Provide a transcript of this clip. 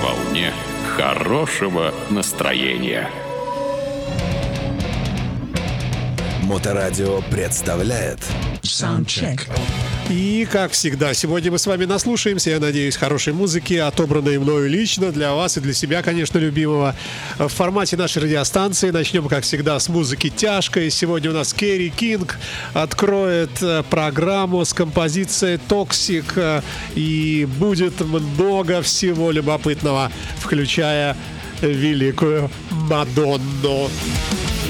волне хорошего настроения. Моторадио представляет Soundcheck. И, как всегда, сегодня мы с вами наслушаемся, я надеюсь, хорошей музыки, отобранной мною лично, для вас и для себя, конечно, любимого. В формате нашей радиостанции начнем, как всегда, с музыки тяжкой. Сегодня у нас Керри Кинг откроет программу с композицией «Toxic», и будет много всего любопытного, включая великую Мадонну.